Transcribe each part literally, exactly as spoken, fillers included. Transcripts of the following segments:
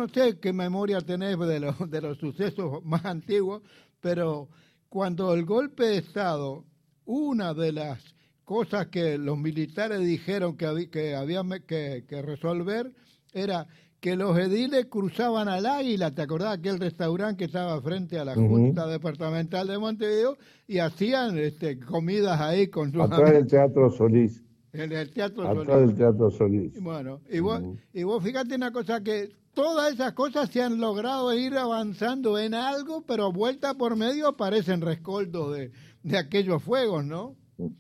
no sé qué memoria tenés de los, de los sucesos más antiguos, pero cuando el golpe de Estado, una de las cosas que los militares dijeron que, había, que había que, que resolver era que los ediles cruzaban al Águila, ¿te acordás aquel restaurante que estaba frente a la Ujú. Junta Departamental de Montevideo? Y hacían este, comidas ahí con sus Atrás del amigos Teatro Solís. en el Teatro Atrás Solís. del Teatro Solís. Bueno, y vos, Ujú. y vos fíjate una cosa, que todas esas cosas se han logrado ir avanzando en algo, pero vuelta por medio aparecen rescoldos de, de aquellos fuegos, ¿no?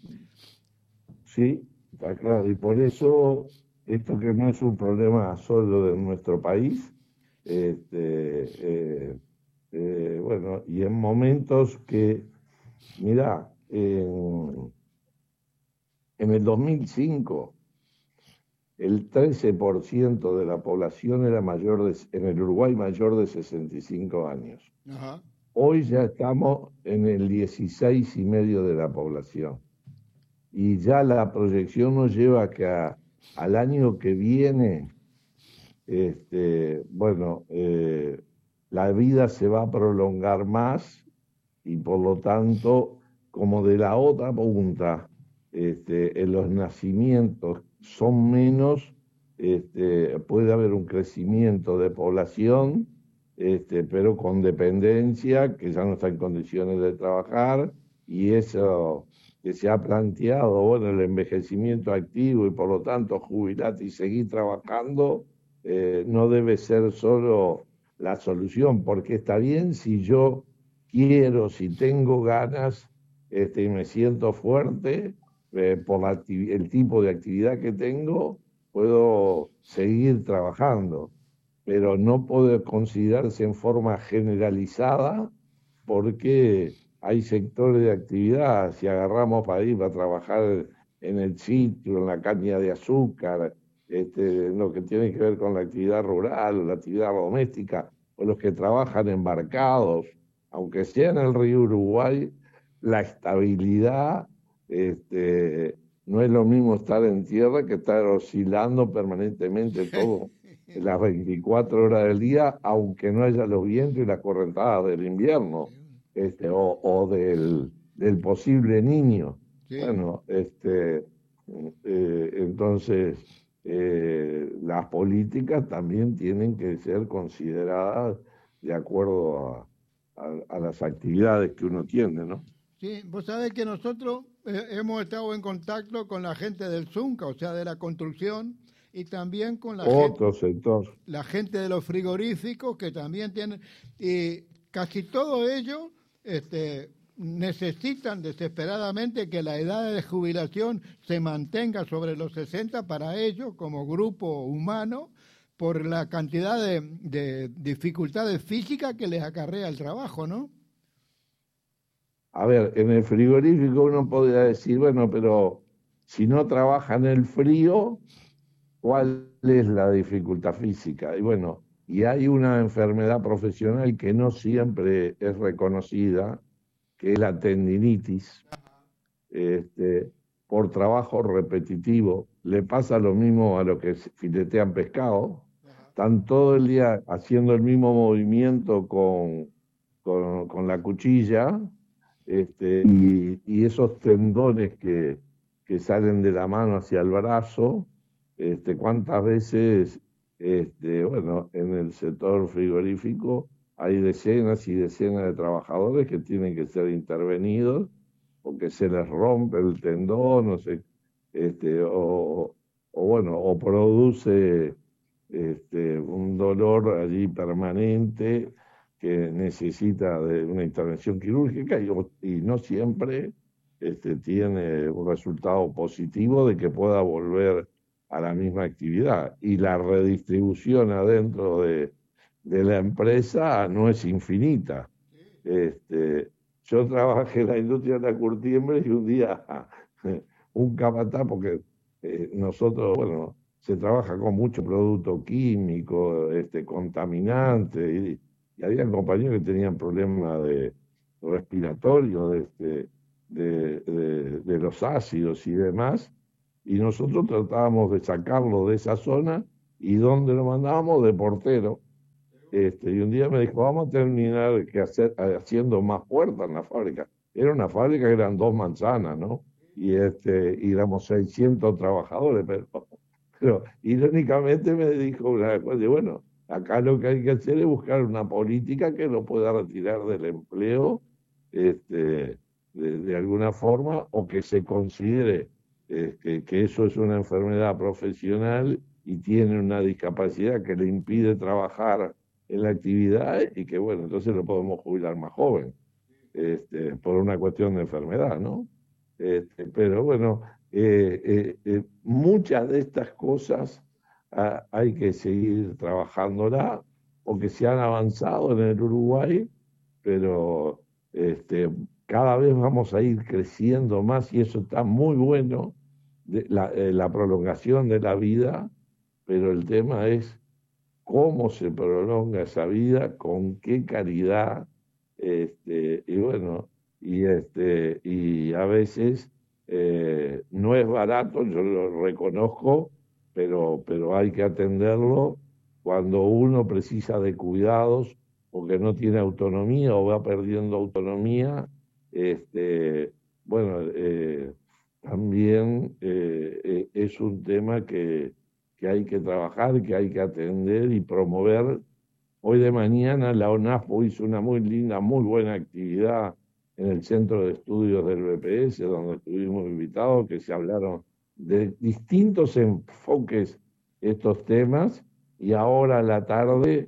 Sí, está claro. Y por eso, esto que no es un problema solo de nuestro país, este, eh, eh, bueno, y en momentos que, mirá, en, en el dos mil cinco el trece por ciento de la población era mayor de, en el Uruguay mayor de sesenta y cinco años. Ajá. Hoy ya estamos en el dieciséis y medio de la población. Y ya la proyección nos lleva a que a- al año que viene, este, bueno, eh, la vida se va a prolongar más y por lo tanto, como de la otra punta, este, en los nacimientos son menos, este, puede haber un crecimiento de población, este, pero con dependencia, que ya no está en condiciones de trabajar, y eso que se ha planteado, bueno, el envejecimiento activo y por lo tanto jubilarte y seguir trabajando, eh, no debe ser solo la solución, porque está bien si yo quiero, si tengo ganas, este, y me siento fuerte, eh, por la activi- el tipo de actividad que tengo, puedo seguir trabajando, pero no puede considerarse en forma generalizada porque hay sectores de actividad, si agarramos para ir a trabajar en el sitio, en la caña de azúcar, este, lo que tiene que ver con la actividad rural, la actividad doméstica, o los que trabajan embarcados, aunque sea en el río Uruguay, la estabilidad, este, no es lo mismo estar en tierra que estar oscilando permanentemente todo las veinticuatro horas del día, aunque no haya los vientos y las correntadas del invierno, este, o, o del, del posible niño. Sí. Bueno, este, eh, entonces eh, las políticas también tienen que ser consideradas de acuerdo a, a- a las actividades que uno tiene, ¿no? Sí, vos sabés que nosotros eh, hemos estado en contacto con la gente del Zunca, o sea, de la construcción, y también con la gente, Otro sector. la gente de los frigoríficos, que también tienen, y casi todo ello este, necesitan desesperadamente que la edad de jubilación se mantenga sobre los sesenta para ellos como grupo humano, por la cantidad de, de dificultades físicas que les acarrea el trabajo, ¿no? A ver, en el frigorífico uno podría decir, bueno, pero si no trabaja en el frío, ¿cuál es la dificultad física? Y bueno, y hay una enfermedad profesional que no siempre es reconocida, que es la tendinitis, este, por trabajo repetitivo. Le pasa lo mismo a los que filetean pescado. Están todo el día haciendo el mismo movimiento con, con, con la cuchilla, este, y, y esos tendones que, que salen de la mano hacia el brazo, este, cuántas veces, este, bueno, en el sector frigorífico hay decenas y decenas de trabajadores que tienen que ser intervenidos porque se les rompe el tendón, no sé, este, o, o bueno, o produce este, un dolor allí permanente que necesita de una intervención quirúrgica y, y no siempre este, tiene un resultado positivo de que pueda volver a la misma actividad. Y la redistribución adentro de, de la empresa no es infinita. Este, yo trabajé en la industria de la curtiembre y un día un capataz, porque eh, nosotros, bueno, se trabaja con mucho producto químico, este, contaminante, y, y había compañeros que tenían problemas de respiratorio, de, este, de, de, de los ácidos y demás, y nosotros tratábamos de sacarlo de esa zona, y ¿dónde lo mandábamos? De portero. este, y un día me dijo, vamos a terminar que hacer, haciendo más puertas en la fábrica. Era una fábrica que eran dos manzanas, ¿no? Y, este, y éramos seiscientos trabajadores, pero, pero irónicamente me dijo una cosa, bueno, acá lo que hay que hacer es buscar una política que lo pueda retirar del empleo, este, de, de alguna forma, o que se considere eh, que, que eso es una enfermedad profesional y tiene una discapacidad que le impide trabajar en la actividad y que, bueno, entonces lo podemos jubilar más joven, este, por una cuestión de enfermedad, ¿no? Este, pero bueno, eh, eh, eh, muchas de estas cosas ah, hay que seguir trabajándola porque se han avanzado en el Uruguay, pero este, cada vez vamos a ir creciendo más y eso está muy bueno, de, la, eh, la prolongación de la vida, pero el tema es cómo se prolonga esa vida, con qué calidad, este, y bueno, y este, y a veces eh, no es barato, yo lo reconozco, pero, pero hay que atenderlo cuando uno precisa de cuidados porque no tiene autonomía o va perdiendo autonomía, este, bueno, eh, también eh, eh, es un tema que que hay que trabajar, que hay que atender y promover. Hoy de mañana la ONASPO hizo una muy linda, muy buena actividad en el Centro de Estudios del B P S, donde estuvimos invitados, que se hablaron de distintos enfoques estos temas, y ahora a la tarde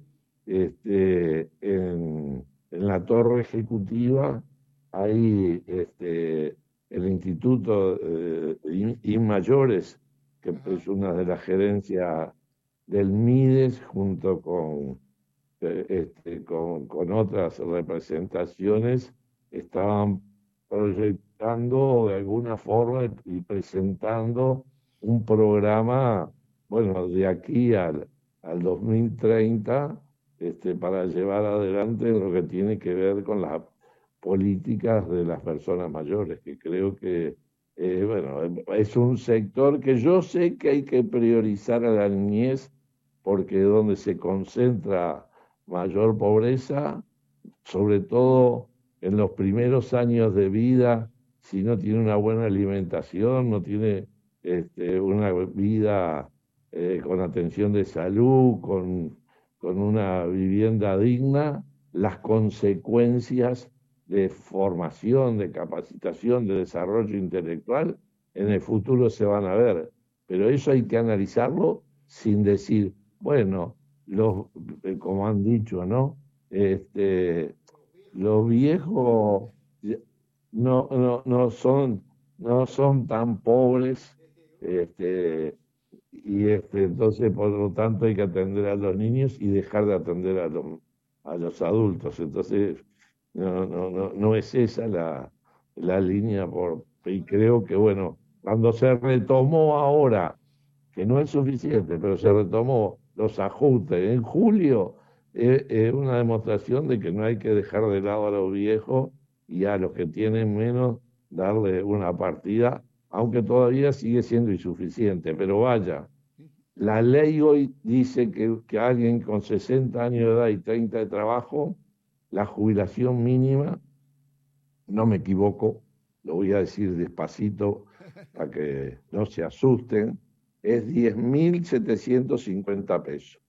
este, en, en la torre ejecutiva hay este, el Instituto eh, I Mayores, que es una de las gerencias del MIDES, junto con, eh, este, con, con otras representaciones, estaban proyectando de alguna forma y presentando un programa, bueno, de aquí al, al dos mil treinta, este, para llevar adelante lo que tiene que ver con las políticas de las personas mayores, que creo que eh, bueno, es un sector que yo sé que hay que priorizar a la niñez porque es donde se concentra mayor pobreza, sobre todo en los primeros años de vida, si no tiene una buena alimentación, no tiene este, una vida eh, con atención de salud, con, con una vivienda digna, las consecuencias de formación, de capacitación, de desarrollo intelectual, en el futuro se van a ver. Pero eso hay que analizarlo sin decir, bueno, los, eh, como han dicho, ¿no? Este, los viejos no, no, no son, no son tan pobres, este, y este, entonces por lo tanto hay que atender a los niños y dejar de atender a los, a los adultos. Entonces, no, no, no, no es esa la, la línea por, y creo que bueno, cuando se retomó ahora, que no es suficiente, pero se retomó los ajustes en julio, es eh, eh, una demostración de que no hay que dejar de lado a los viejos y a los que tienen menos darle una partida, aunque todavía sigue siendo insuficiente, pero vaya, la ley hoy dice que, que alguien con sesenta años de edad y treinta de trabajo, la jubilación mínima, no me equivoco, lo voy a decir despacito para que no se asusten, es diez mil setecientos cincuenta pesos.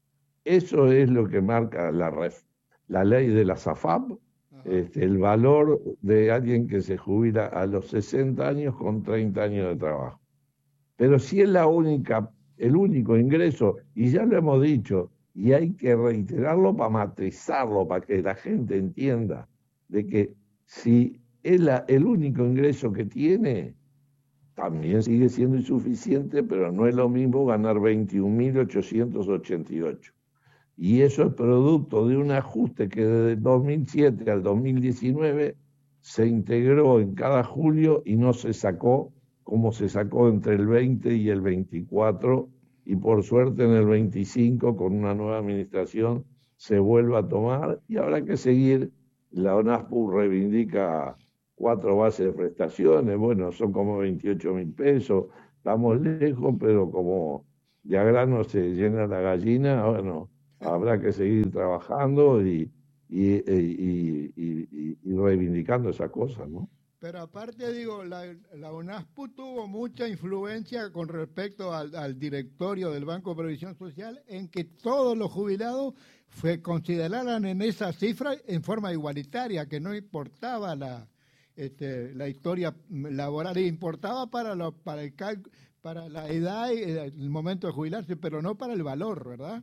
Eso es lo que marca la, ref, la ley de la SAFAP, este, el valor de alguien que se jubila a los sesenta años con treinta años de trabajo. Pero si es la única, el único ingreso, y ya lo hemos dicho, y hay que reiterarlo para matizarlo, para que la gente entienda, de que si es la, el único ingreso que tiene, también sigue siendo insuficiente, pero no es lo mismo ganar veintiún mil ochocientos ochenta y ocho. Y eso es producto de un ajuste que desde el dos mil siete al dos mil diecinueve se integró en cada julio y no se sacó como se sacó entre el veinte y el veinticuatro, y por suerte en el veinticinco, con una nueva administración, se vuelve a tomar, y habrá que seguir. La ONASPU reivindica cuatro bases de prestaciones, bueno, son como veintiocho mil pesos, estamos lejos, pero como de a grano se llena la gallina, bueno, habrá que seguir trabajando y, y, y, y, y, y reivindicando esa cosa, ¿no? Pero aparte, digo, la, la UNASPU tuvo mucha influencia con respecto al, al directorio del Banco de Previsión Social en que todos los jubilados se consideraran en esa cifra en forma igualitaria, que no importaba la, este, la historia laboral, importaba para, lo, para, el cal, para la edad y el momento de jubilarse, pero no para el valor, ¿verdad?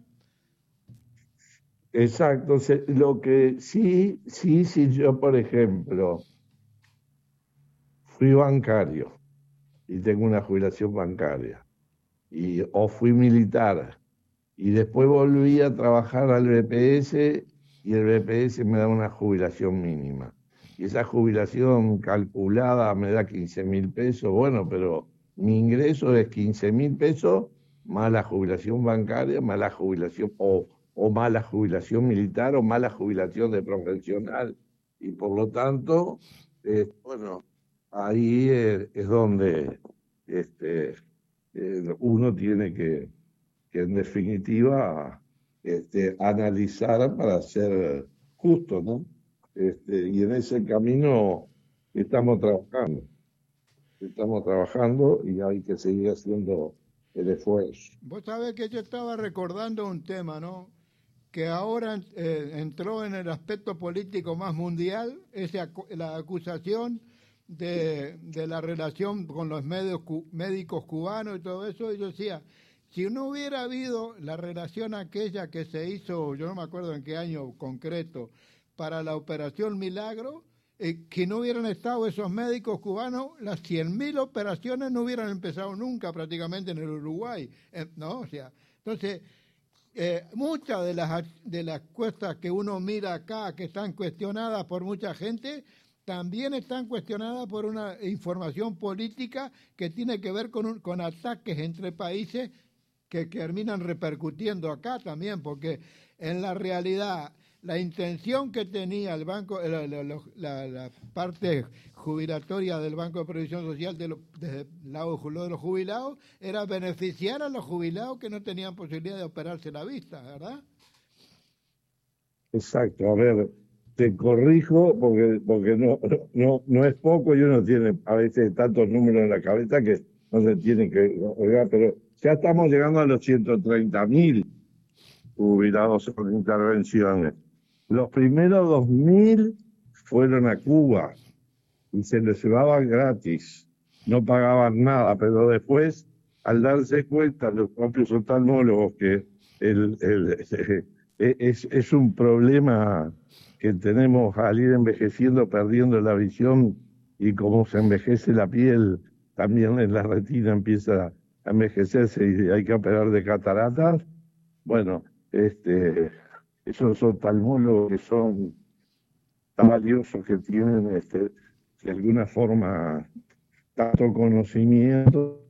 Exacto. Se- Lo que sí, sí, sí, yo, por ejemplo, fui bancario y tengo una jubilación bancaria, y, o fui militar, y después volví a trabajar al B P S y el B P S me da una jubilación mínima. Y esa jubilación calculada me da quince mil pesos, bueno, pero mi ingreso es quince mil pesos más la jubilación bancaria, más la jubilación, o, o más la jubilación militar, o más la jubilación de profesional. Y por lo tanto, eh, bueno, ahí es, es donde este, eh, uno tiene que que en definitiva este, analizar para ser justo, ¿no? Este, y en ese camino estamos trabajando, estamos trabajando y hay que seguir haciendo el esfuerzo. Vos sabés que yo estaba recordando un tema, ¿no? Que ahora eh, entró en el aspecto político más mundial, esa, la acusación de, de la relación con los medios, cu, médicos cubanos y todo eso. Y yo decía, si no hubiera habido la relación aquella que se hizo, yo no me acuerdo en qué año concreto, para la Operación Milagro, eh, que no hubieran estado esos médicos cubanos, las cien mil operaciones no hubieran empezado nunca prácticamente en el Uruguay, eh, ¿no? O sea, entonces... Eh, muchas de las de las cuestas que uno mira acá, que están cuestionadas por mucha gente, también están cuestionadas por una información política que tiene que ver con, un, con ataques entre países que, que terminan repercutiendo acá también, porque en la realidad la intención que tenía el banco, la, la, la, la parte jubilatoria del Banco de Previsión Social de lo, desde el lado de los jubilados era beneficiar a los jubilados que no tenían posibilidad de operarse la vista, ¿verdad? Exacto, a ver, te corrijo porque, porque no, no, no es poco y uno tiene a veces tantos números en la cabeza que no se tiene que oigar, pero ya estamos llegando a los ciento treinta mil jubilados con intervenciones. Los primeros dos mil fueron a Cuba y se les llevaban gratis, no pagaban nada, pero después, al darse cuenta los propios oftalmólogos que el, el, es, es un problema que tenemos al ir envejeciendo, perdiendo la visión, y como se envejece la piel, también en la retina empieza a envejecerse y hay que operar de cataratas. Bueno, este, esos oftalmólogos que son tan valiosos, que tienen este, de alguna forma tanto conocimiento,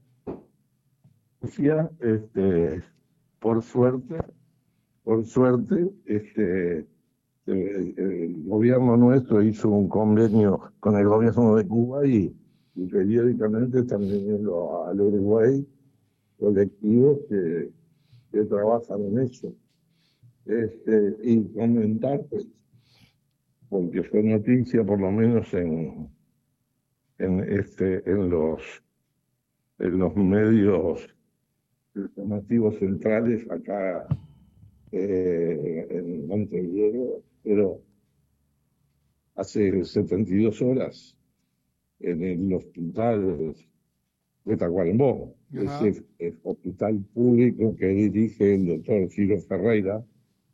este, por suerte, por suerte, este, el, el gobierno nuestro hizo un convenio con el gobierno de Cuba y, y periódicamente están viniendo al Uruguay colectivos que, que trabajan en eso. Este, y comentar, pues, porque fue noticia por lo menos en, en, este, en, los, en los medios alternativos centrales acá eh, en Montevideo, pero hace setenta y dos horas en el hospital de Tacuarembó, ese el hospital público que dirige el doctor Ciro Ferreira,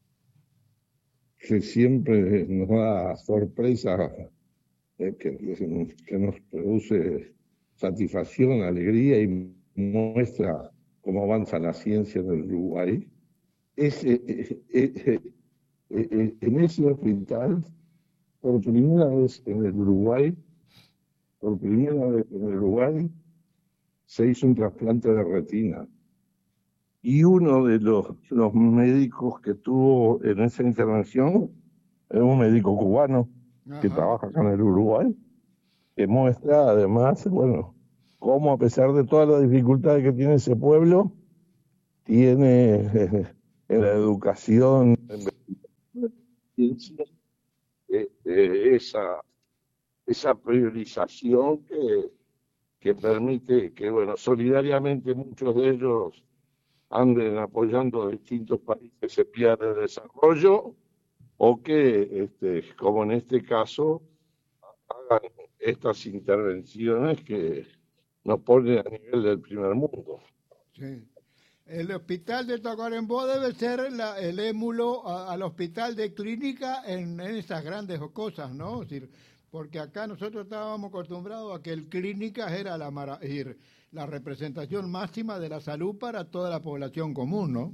que siempre nos da sorpresa, eh, que, que nos produce satisfacción, alegría y muestra cómo avanza la ciencia en el Uruguay. Es, eh, eh, eh, eh, en ese hospital, por primera vez en el Uruguay, por primera vez en el Uruguay, se hizo un trasplante de retina. Y uno de los, los médicos que tuvo en esa intervención es un médico cubano que Ajá. trabaja acá en el Uruguay, que muestra además, bueno, cómo a pesar de todas las dificultades que tiene ese pueblo, tiene en la educación, en ciencia, eh, eh, esa, esa priorización que, que permite que, bueno, solidariamente muchos de ellos anden apoyando a distintos países en vías de desarrollo o que, este, como en este caso, hagan estas intervenciones que nos ponen a nivel del primer mundo. Sí. El hospital de Tacuarembó debe ser la, el émulo a, al hospital de clínica en, en esas grandes cosas, ¿no? Es decir, porque acá nosotros estábamos acostumbrados a que el clínica era la, mara, es decir, la representación máxima de la salud para toda la población común, ¿no?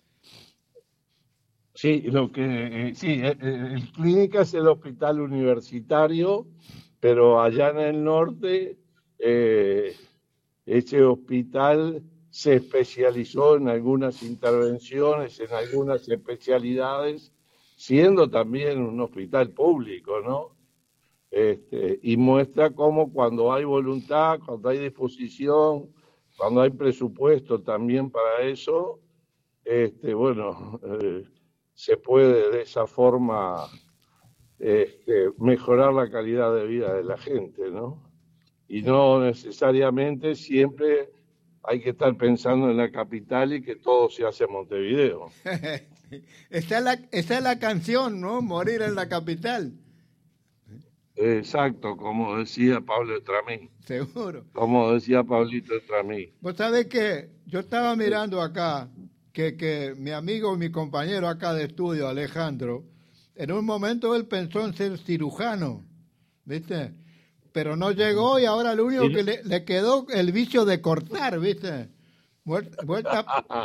Sí, lo que, eh, sí, eh, eh, el clínica es el hospital universitario, pero allá en el norte, eh, ese hospital se especializó en algunas intervenciones, en algunas especialidades, siendo también un hospital público, ¿no? Este, y muestra cómo cuando hay voluntad, cuando hay disposición, cuando hay presupuesto también para eso, este, bueno, eh, se puede de esa forma este, mejorar la calidad de vida de la gente, ¿no? Y no necesariamente siempre hay que estar pensando en la capital y que todo se hace en Montevideo. Esa es la, esa es la canción, ¿no? Morir en la capital. Exacto, como decía Pablo Etramí. Seguro. Como decía Pablito Etramí. Vos sabés que yo estaba mirando acá que, que mi amigo y mi compañero acá de estudio, Alejandro, en un momento él pensó en ser cirujano, ¿viste? Pero no llegó y ahora lo único que le, le quedó el vicio de cortar, ¿viste? Vuelta, vuelta.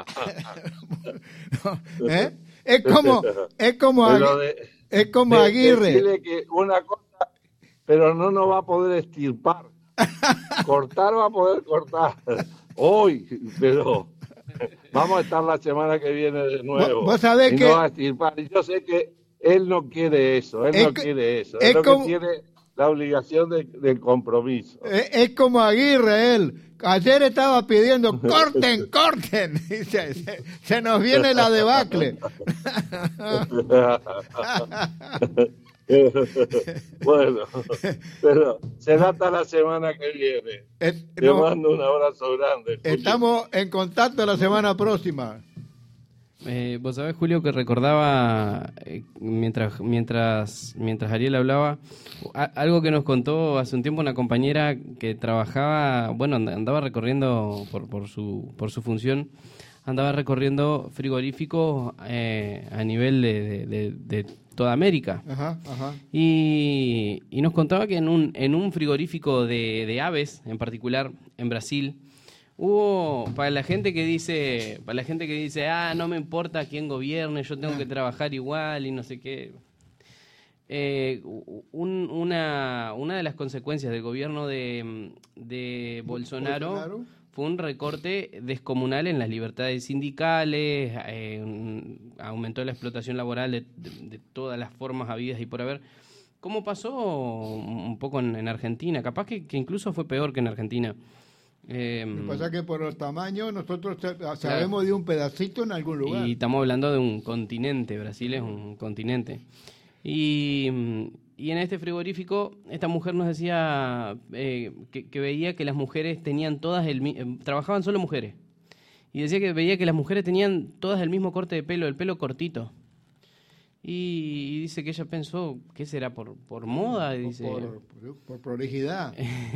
¿Eh? Es como, es como, Agu- de, es como de, Aguirre. Decirle que una cosa, pero no nos va a poder estirpar. Cortar va a poder cortar hoy, pero vamos a estar la semana que viene de nuevo. Vos sabés y que no va a estirpar. Y yo sé que él no quiere eso, él es, no quiere eso. es Es lo como, que tiene la obligación de, del compromiso. Es, es como Aguirre él. Ayer estaba pidiendo corten, corten. Y se, se, se nos viene la debacle. Bueno, pero será hasta la semana que viene. Es, Te no, mando un abrazo grande, Julio. Estamos en contacto la semana próxima. Eh, vos sabés, Julio, que recordaba eh, mientras mientras mientras Ariel hablaba a, algo que nos contó hace un tiempo una compañera que trabajaba, bueno, andaba recorriendo por, por su por su función, andaba recorriendo frigoríficos eh, a nivel de, de, de, de toda América. Ajá, ajá. Y, y nos contaba que en un en un frigorífico de, de aves, en particular en Brasil, hubo, para la gente que dice, para la gente que dice, ah, no me importa quién gobierne, yo tengo que trabajar igual y no sé qué. Eh, un, una, una de las consecuencias del gobierno de, de Bolsonaro, Bolsonaro fue un recorte descomunal en las libertades sindicales, eh, aumentó la explotación laboral de, de, de todas las formas habidas y por haber. ¿Cómo pasó un poco en, en Argentina? Capaz que, que incluso fue peor que en Argentina. Eh, Lo que pasa es que por los tamaños nosotros sabemos claro. de un pedacito en algún lugar. Y estamos hablando de un continente, Brasil es un continente. Y, y en este frigorífico, esta mujer nos decía eh, que, que veía que las mujeres tenían todas el eh, trabajaban solo mujeres. Y decía que veía que las mujeres tenían todas el mismo corte de pelo, el pelo cortito. Y, y dice que ella pensó, ¿qué será? ¿Por, por moda? Dice. Por, por, por prolijidad.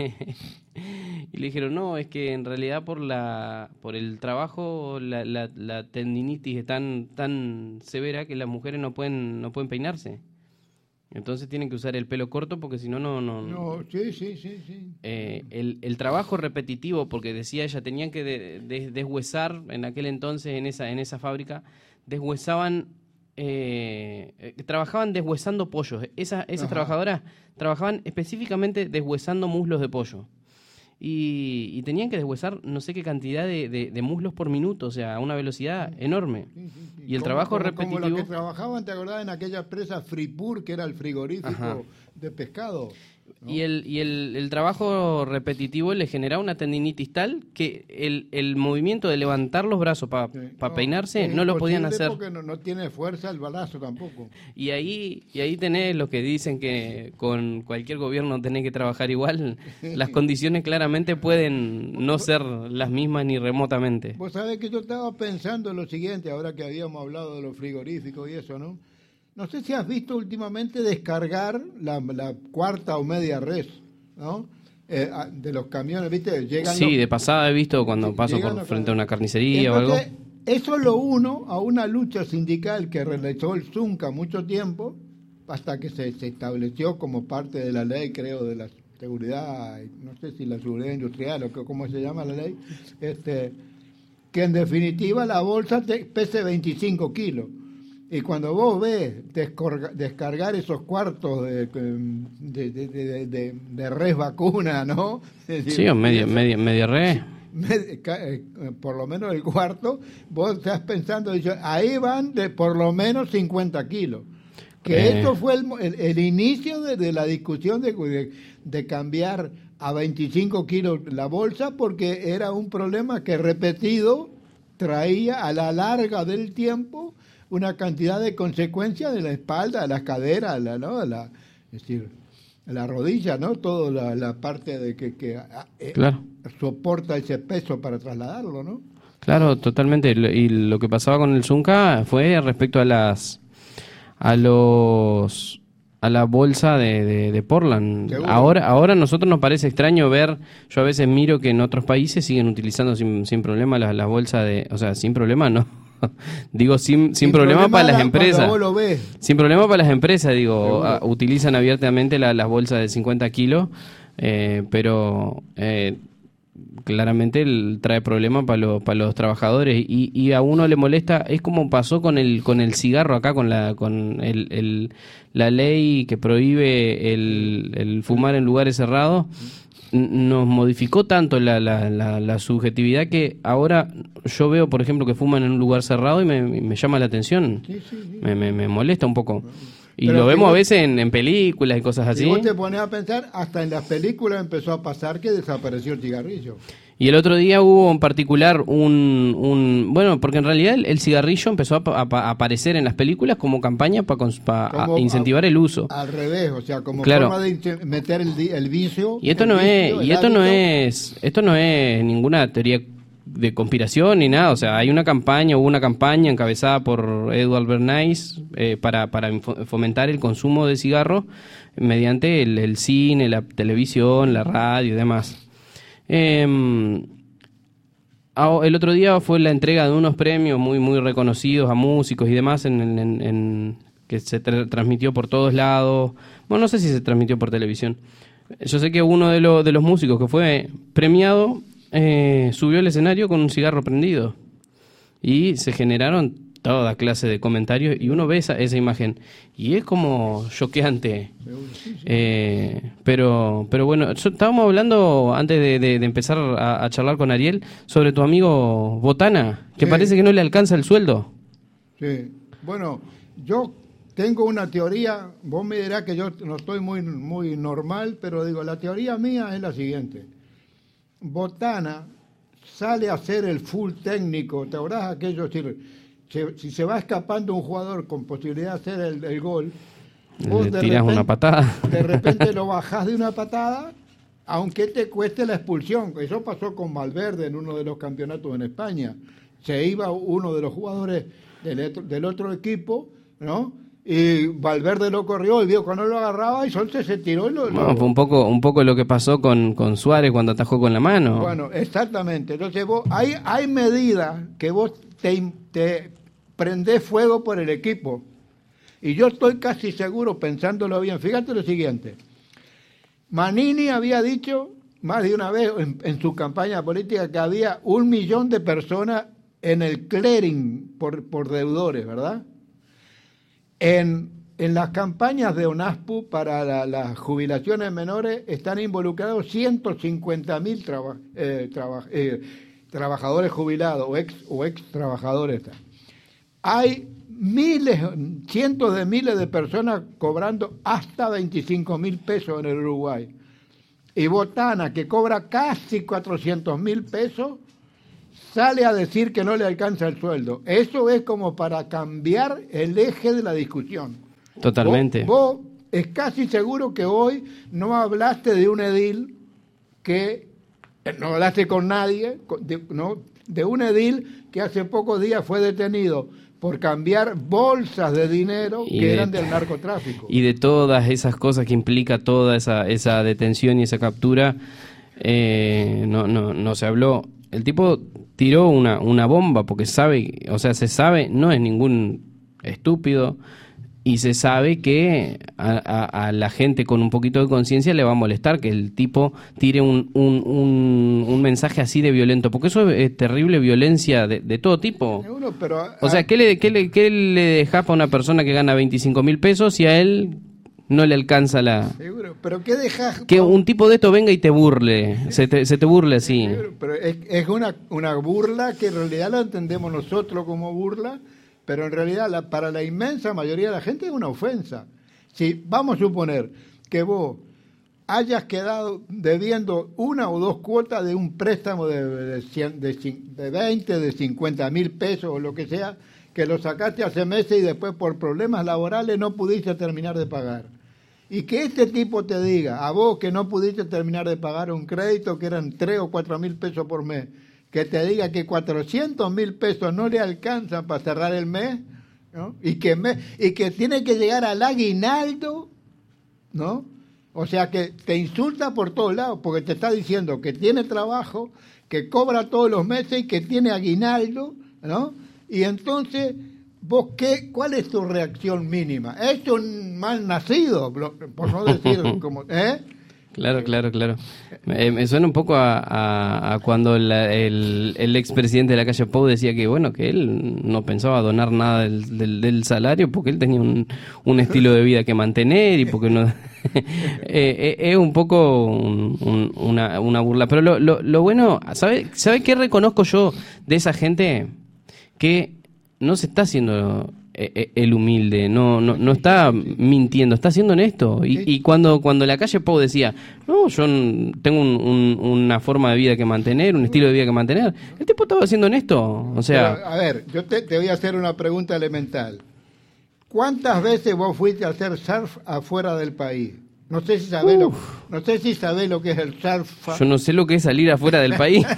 Y le dijeron, no, es que en realidad por la por el trabajo la, la, la tendinitis es tan, tan severa que las mujeres no pueden no pueden peinarse. Entonces tienen que usar el pelo corto porque si no, no... No, no sí, sí, sí. sí. Eh, el, el trabajo repetitivo, porque decía ella, tenían que de, de, deshuesar, en aquel entonces en esa, en esa fábrica, deshuesaban... Eh, eh, trabajaban deshuesando pollos. Esa, esas Ajá. trabajadoras trabajaban específicamente deshuesando muslos de pollo. Y, y tenían que deshuesar no sé qué cantidad de, de, de muslos por minuto, o sea, a una velocidad enorme. Sí, sí, sí. Y el como, trabajo como, repetitivo... Como los que trabajaban, ¿te acordás? En aquella presa Fripur, que era el frigorífico Ajá. de pescado. ¿no? Y, el, y el, el trabajo repetitivo le genera una tendinitis tal que el, el movimiento de levantar los brazos para Sí. pa No, peinarse es no lo podían imposible hacer. porque no, no tiene fuerza el brazo tampoco. Y ahí, y ahí tenés lo que dicen que con cualquier gobierno tenés que trabajar igual. Las condiciones claramente pueden no ser las mismas ni remotamente. Vos sabés que yo estaba pensando en lo siguiente, ahora que habíamos hablado de los frigoríficos y eso, ¿no? No sé si has visto últimamente descargar la, la cuarta o media res, ¿no? Eh, a- de los camiones, ¿viste? Llegan Sí, los- de pasada he visto cuando paso llegan por los- frente a una carnicería o Entonces, algo. eso lo uno a una lucha sindical que realizó el Zunca mucho tiempo, hasta que se, se estableció como parte de la ley, creo, de la seguridad, no sé si la seguridad industrial o que- cómo se llama la ley, este, que en definitiva la bolsa te pese veinticinco kilos. Y cuando vos ves descorga- descargar esos cuartos de, de, de, de, de- de res vacuna, ¿no? Es decir, Sí, o media, eso- media, media red. me- ca- eh, por lo menos el cuarto, vos estás pensando, dice, ahí van de por lo menos cincuenta kilos. Que Eh. esto fue el, mo- el- el inicio de, de la discusión de, de, de cambiar a veinticinco kilos la bolsa, porque era un problema que repetido traía a la larga del tiempo una cantidad de consecuencias de la espalda, de las caderas, la, ¿no? la, es decir, la rodilla, ¿no? Toda la, la parte de que, que ah, eh, Claro. soporta ese peso para trasladarlo, ¿no? Claro, totalmente. Y lo que pasaba con el Zunca fue respecto a las a los a la bolsa de, de, de Portland. Seguro. Ahora ahora a nosotros nos parece extraño ver, yo a veces miro que en otros países siguen utilizando sin, sin problema las las bolsas de, o sea, sin problema, ¿no? Digo sin sin, problema, para las la- empresas. Cuando vos lo ves. Sin problema para las empresas, digo, Seguro. a- utilizan abiertamente la- las bolsas de cincuenta kilos, eh, pero eh, claramente el- trae problemas para los para los trabajadores y, y a uno le molesta. Es como pasó con el con el cigarro acá, con la con el, el- la ley que prohíbe el, el fumar en lugares cerrados. N- nos modificó tanto la, la, la, la subjetividad que ahora yo veo, por ejemplo, que fuman en un lugar cerrado y me, me llama la atención. Sí, sí, sí. Me, me, me molesta un poco. Y Pero lo si vemos a vos- veces en, en películas y cosas así. Si vos te pones a pensar, hasta en las películas empezó a pasar que desapareció el cigarrillo. Y el otro día hubo en particular un... un bueno, porque en realidad el, el cigarrillo empezó a, pa- a pa- a aparecer en las películas como campaña para Como incentivar a- el uso. Al revés, o sea, como Claro. forma de ince- meter el, di- el vicio. Y esto el no vicio, es el y esto no hábito. es esto no es ninguna teoría de conspiración ni nada. O sea, hay una campaña, hubo una campaña encabezada por Edward Bernays eh, para, para info- fomentar el consumo de cigarros mediante el, el cine, la televisión, la radio y demás. Eh, ah, el otro día fue la entrega de unos premios muy muy reconocidos a músicos y demás en, en- en- en- que se tra- transmitió por todos lados. Bueno, no sé si se transmitió por televisión. Yo sé que uno de, los de los músicos que fue premiado eh, subió al escenario con un cigarro prendido y se generaron toda clase de comentarios y uno ve esa, esa imagen y es como choqueante. Eh, pero pero bueno, yo- estábamos hablando antes de, de- de empezar a, a charlar con Ariel sobre tu amigo Botana, que Sí. parece que no le alcanza el sueldo. Sí. Bueno, yo tengo una teoría, vos me dirás que yo no estoy muy, muy normal, pero digo, la teoría mía es la siguiente. Botana sale a hacer el full técnico, ¿te acordás aquello? Si, se- si se va escapando un jugador con posibilidad de hacer el, el gol, vos Le de tiras repente- una patada. de repente lo bajás de una patada, aunque te cueste la expulsión. Eso pasó con Valverde en uno de los campeonatos en España. Se iba uno de los jugadores del otro, del otro equipo, ¿no? Y Valverde lo corrió y vio cuando lo agarraba y Solce se tiró y lo... lo- Bueno, fue un poco un poco lo que pasó con, con Suárez cuando atajó con la mano. Bueno, exactamente. Entonces vos, hay, hay medidas que vos te, te prendés fuego por el equipo. Y yo estoy casi seguro, pensándolo bien, fíjate lo siguiente. Manini había dicho más de una vez en, en su campaña política que había un millón de personas en el clearing por, por deudores, ¿verdad? En, en las campañas de ONASPU para la- las jubilaciones menores están involucrados ciento cincuenta mil traba- eh, traba- eh, trabajadores jubilados o ex, o ex trabajadores. Hay miles, cientos de miles de personas cobrando hasta veinticinco mil pesos en el Uruguay. Y Botana, que cobra casi cuatrocientos mil pesos, sale a decir que no le alcanza el sueldo. Eso es como para cambiar el eje de la discusión. Totalmente. Vos, vos es casi seguro que hoy no hablaste de un edil que, no hablaste con nadie, de, no, de un edil que hace pocos días fue detenido por cambiar bolsas de dinero y que de, eran del narcotráfico. Y de todas esas cosas que implica toda esa, esa detención y esa captura, eh, no, no, no se habló. El tipo tiró una, una bomba porque sabe, o sea, se sabe, no es ningún estúpido, y se sabe que a, a, a la gente con un poquito de conciencia le va a molestar que el tipo tire un, un, un, un mensaje así de violento, porque eso es terrible violencia de, de todo tipo. Seguro, pero a, o sea, ¿qué le, qué le, qué le dejas para una persona que gana veinticinco mil pesos y a él no le alcanza la... Seguro, pero ¿qué dejas? Que un tipo de esto venga y te burle, se te, se te burle así. Seguro, pero es, es una, una burla que en realidad la entendemos nosotros como burla, pero en realidad la, para la inmensa mayoría de la gente es una ofensa. Si vamos a suponer que vos hayas quedado debiendo una o dos cuotas de un préstamo de, de, cien, de, de veinte, de cincuenta mil pesos o lo que sea, que lo sacaste hace meses y después por problemas laborales no pudiste terminar de pagar. Y que este tipo te diga, a vos que no pudiste terminar de pagar un crédito que eran tres o cuatro mil pesos por mes, que te diga que cuatrocientos mil pesos no le alcanzan para cerrar el mes, ¿no? Y que, me, y que tiene que llegar al aguinaldo, ¿no? O sea, que te insulta por todos lados, porque te está diciendo que tiene trabajo, que cobra todos los meses y que tiene aguinaldo, ¿no? Y entonces, ¿vos qué? ¿Cuál es tu reacción mínima? ¿Es un mal nacido? Por no decir como... ¿eh? Claro, claro, claro. Me, me suena un poco a, a, a cuando la, el, el expresidente de la calle Pou decía que, bueno, que él no pensaba donar nada del, del, del salario porque él tenía un, un estilo de vida que mantener y porque no... eh, es un poco un, un, una, una burla. Pero lo, lo, lo bueno, ¿sabe, ¿sabe qué reconozco yo de esa gente? Que no se está haciendo... el humilde, no no no está mintiendo, está siendo honesto. Y, y cuando cuando la calle Pou decía, no, yo tengo un, un, una forma de vida que mantener, un estilo de vida que mantener, el tipo estaba siendo honesto. O sea... Pero, a ver, yo te, te voy a hacer una pregunta elemental. ¿Cuántas veces vos fuiste a hacer surf afuera del país? No sé si sabés lo, no sé si sabés lo que es el surf. Yo no sé lo que es salir afuera del país.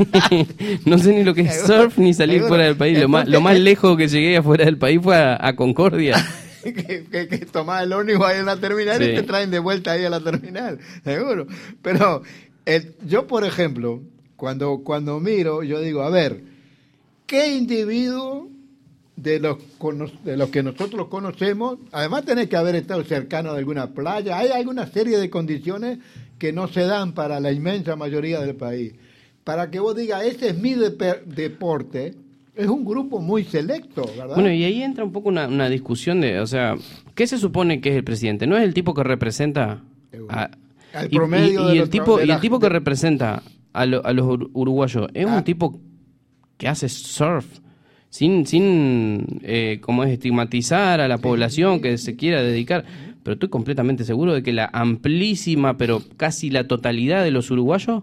No sé ni lo que es surf ni salir fuera del país. Lo más, lo más lejos que llegué afuera del país fue a, a Concordia. que, que, que tomás el ómnibus ahí en la terminal, sí, y te traen de vuelta ahí a la terminal, seguro. Pero el, yo, por ejemplo, cuando, cuando miro, yo digo, a ver, ¿qué individuo de los, de los que nosotros conocemos, además tenés que haber estado cercano de alguna playa, hay alguna serie de condiciones que no se dan para la inmensa mayoría del país? Para que vos digas, ese es mi de, deporte, es un grupo muy selecto, ¿verdad? Bueno, y ahí entra un poco una, una discusión de, o sea, ¿qué se supone que es el presidente? ¿No es el tipo que representa a, al promedio y, y, y de el tipo de y la, el tipo que de, representa a, lo, a los uruguayos es ah, un tipo que hace surf sin sin eh, como es estigmatizar a la población que se quiera dedicar, pero estoy completamente seguro de que la amplísima, pero casi la totalidad de los uruguayos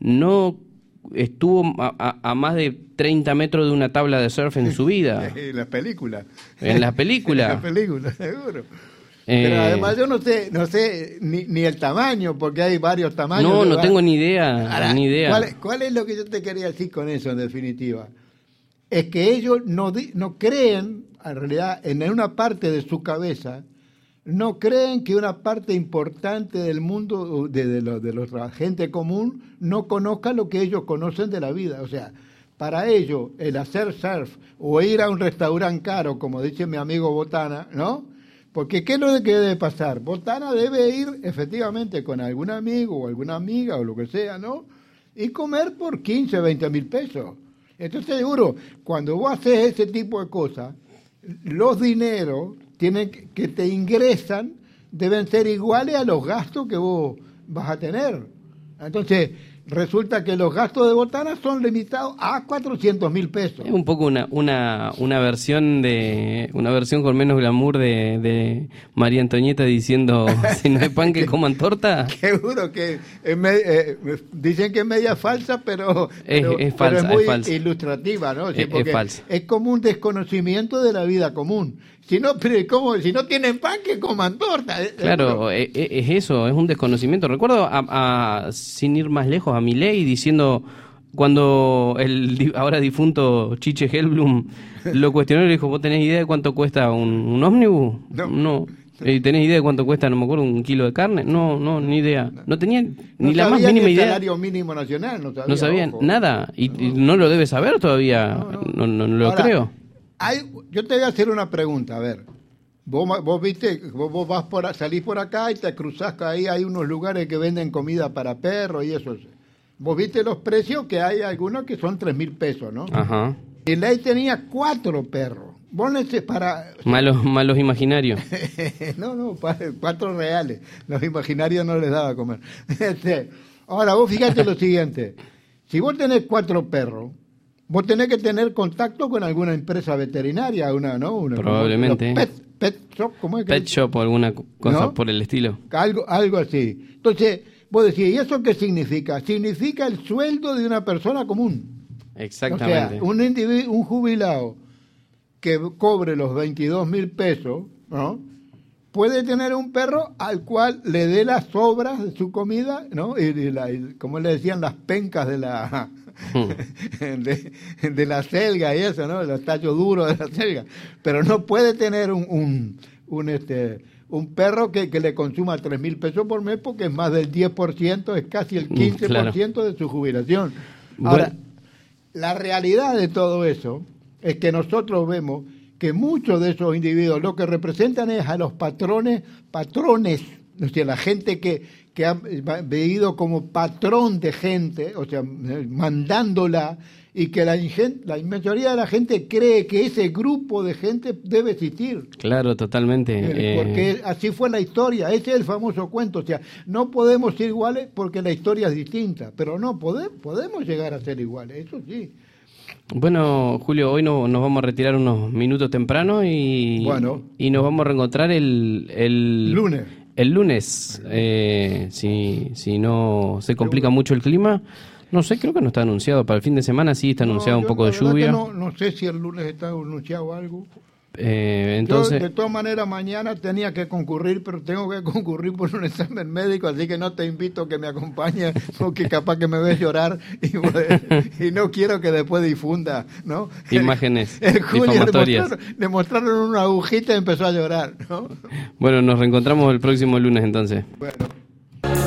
no estuvo a, a, a más de treinta metros de una tabla de surf en su vida. En las películas. En las películas. En las películas, seguro. Eh, Pero además yo no sé, no sé ni, ni el tamaño, porque hay varios tamaños. No, no va... tengo ni idea, Ahora, ni idea. ¿cuál, ¿Cuál es lo que yo te quería decir con eso, en definitiva? Es que ellos no, no creen, en realidad, en una parte de su cabeza, no creen que una parte importante del mundo, de, de, lo, de la gente común, no conozca lo que ellos conocen de la vida. O sea, para ellos, el hacer surf o ir a un restaurante caro, como dice mi amigo Botana, ¿no? Porque ¿qué es lo que debe pasar? Botana debe ir, efectivamente, con algún amigo o alguna amiga o lo que sea, ¿no? Y comer por quince, veinte mil pesos. Entonces, seguro, cuando vos haces ese tipo de cosas, los dineros tienen que te ingresan deben ser iguales a los gastos que vos vas a tener. Entonces, resulta que los gastos de botana son limitados a cuatrocientos mil pesos. Es un poco una, una, una versión de una versión con menos glamour de, de María Antonieta diciendo si no hay pan que coman torta. Seguro que es me, eh, dicen que es media falsa, pero es, pero, es, falsa, pero es muy es falsa. ilustrativa, ¿no? Sí, es, porque es falsa. Es como un desconocimiento de la vida común. Si no, pero ¿cómo? Si no tienen pan, que coman torta. Claro, es, es eso, es un desconocimiento. Recuerdo, a, a, sin ir más lejos, a Milei diciendo, cuando el ahora difunto Chiche Hellblum lo cuestionó y le dijo, ¿vos tenés idea de cuánto cuesta un, un ómnibus? No. no. ¿Tenés idea de cuánto cuesta, no me acuerdo, un kilo de carne? No, no, ni idea. No tenía ni no la más mínima ni el idea. Salario mínimo nacional, no sabía. No sabían ojo. nada, y no. y no lo debe saber todavía, no, no, no, no lo Ahora, creo. Hay, yo te voy a hacer una pregunta, a ver. Vos, vos viste, vos, vos vas por, salís por acá y te cruzás ahí, hay unos lugares que venden comida para perros y eso. Vos viste los precios, que hay algunos que son tres mil pesos, ¿no? Ajá. Y Ley tenía cuatro perros. Vos neces- para Malos, malos imaginarios. no, no, para, cuatro reales. Los imaginarios no les daba a comer. Este, ahora, vos fíjate lo siguiente. Si vos tenés cuatro perros, vos tenés que tener contacto con alguna empresa veterinaria, una, ¿no? Una, Probablemente. Pet, pet shop, ¿cómo es que Pet shop o alguna cosa ¿no? por el estilo. Algo, algo así. Entonces, vos decís, ¿y eso qué significa? Significa el sueldo de una persona común. Exactamente. O sea, un, individuo, un jubilado que cobre los veintidós mil pesos, ¿no? Puede tener un perro al cual le dé las sobras de su comida, ¿no? Y, y la, y, como le decían, las pencas de la de, de la selga y eso, ¿no? Los tallos duros de la selga. Pero no puede tener un, un, un este un perro que, que le consuma tres mil pesos por mes porque es más del diez por ciento, es casi el quince por ciento claro. de su jubilación. Ahora, bueno. La realidad de todo eso es que nosotros vemos que muchos de esos individuos lo que representan es a los patrones, patrones, o sea, la gente que, que ha vivido como patrón de gente, o sea, mandándola, y que la, la mayoría de la gente cree que ese grupo de gente debe existir. Claro, totalmente. Porque eh... así fue la historia, ese es el famoso cuento, o sea, no podemos ser iguales porque la historia es distinta, pero no, podemos, podemos llegar a ser iguales, eso sí. Bueno, Julio, hoy no, nos vamos a retirar unos minutos temprano y, bueno. y nos vamos a reencontrar el, el lunes. El lunes, eh, si, si no se complica mucho el clima. No sé, creo que no está anunciado. Para el fin de semana sí está anunciado no, un poco de lluvia. No, no sé si el lunes está anunciado algo. Eh, entonces... Yo, de todas maneras, mañana tenía que concurrir, pero tengo que concurrir por un examen médico, así que no te invito a que me acompañes, porque capaz que me ves llorar y, y no quiero que después difunda, ¿no? Imágenes el, el Julio difamatorias. Le mostraron, le mostraron una agujita y empezó a llorar, ¿no? Bueno, nos reencontramos el próximo lunes entonces. Bueno.